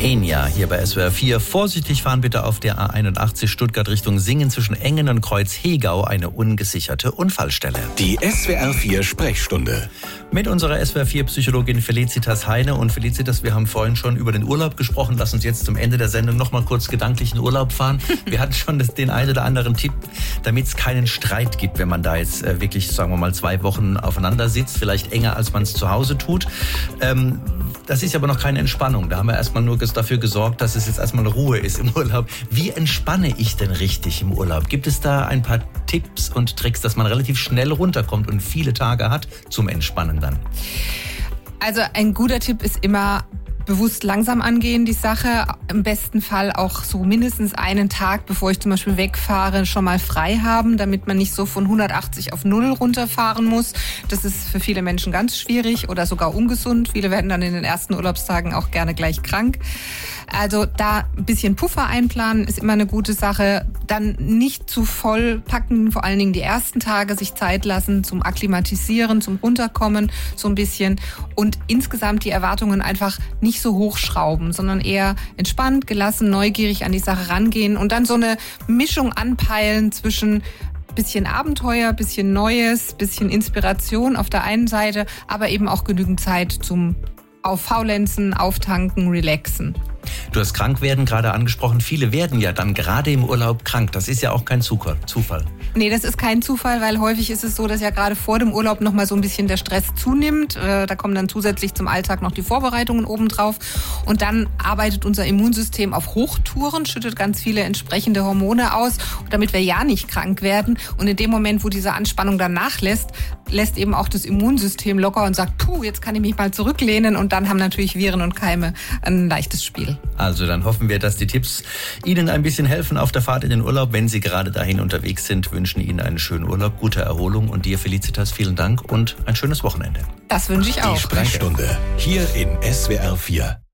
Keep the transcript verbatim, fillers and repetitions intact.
Enya hier bei S W R vier. Vorsichtig fahren bitte auf der A einundachtzig Stuttgart Richtung Singen zwischen Engen und Kreuz-Hegau, eine ungesicherte Unfallstelle. Die S W R vier Sprechstunde. Mit unserer S W R vier Psychologin Felicitas Heine. Und Felicitas, wir haben vorhin schon über den Urlaub gesprochen. Lass uns jetzt zum Ende der Sendung noch mal kurz gedanklich in Urlaub fahren. Wir hatten schon das, den einen oder anderen Tipp, damit es keinen Streit gibt, wenn man da jetzt äh, wirklich, sagen wir mal, zwei Wochen aufeinander sitzt. Vielleicht enger, als man es zu Hause tut. Ähm, das ist aber noch keine Entspannung. Da haben wir erstmal nur dafür gesorgt, dass es jetzt erstmal Ruhe ist im Urlaub. Wie entspanne ich denn richtig im Urlaub? Gibt es da ein paar Tipps und Tricks, dass man relativ schnell runterkommt und viele Tage hat zum Entspannen dann? Also ein guter Tipp ist immer bewusst langsam angehen, die Sache. Im besten Fall auch so mindestens einen Tag, bevor ich zum Beispiel wegfahre, schon mal frei haben, damit man nicht so von hundertachtzig auf null runterfahren muss. Das ist für viele Menschen ganz schwierig oder sogar ungesund. Viele werden dann in den ersten Urlaubstagen auch gerne gleich krank. Also da ein bisschen Puffer einplanen ist immer eine gute Sache. Dann nicht zu voll packen, vor allen Dingen die ersten Tage, sich Zeit lassen zum Akklimatisieren, zum Runterkommen so ein bisschen und insgesamt die Erwartungen einfach nicht so hochschrauben, sondern eher entspannt, gelassen, neugierig an die Sache rangehen und dann so eine Mischung anpeilen zwischen bisschen Abenteuer, bisschen Neues, bisschen Inspiration auf der einen Seite, aber eben auch genügend Zeit zum Auffaulenzen, Auftanken, Relaxen. Du hast Krankwerden gerade angesprochen. Viele werden ja dann gerade im Urlaub krank. Das ist ja auch kein Zufall. Nee, das ist kein Zufall, weil häufig ist es so, dass ja gerade vor dem Urlaub noch mal so ein bisschen der Stress zunimmt. Da kommen dann zusätzlich zum Alltag noch die Vorbereitungen obendrauf. Und dann arbeitet unser Immunsystem auf Hochtouren, schüttet ganz viele entsprechende Hormone aus, damit wir ja nicht krank werden. Und in dem Moment, wo diese Anspannung dann nachlässt, lässt eben auch das Immunsystem locker und sagt, puh, jetzt kann ich mich mal zurücklehnen. Und dann haben natürlich Viren und Keime ein leichtes Spiel. Also dann hoffen wir, dass die Tipps Ihnen ein bisschen helfen auf der Fahrt in den Urlaub. Wenn Sie gerade dahin unterwegs sind, wünschen Ihnen einen schönen Urlaub, gute Erholung. Und dir, Felicitas, vielen Dank und ein schönes Wochenende. Das wünsche ich auch. Die Sprechstunde hier in S W R vier.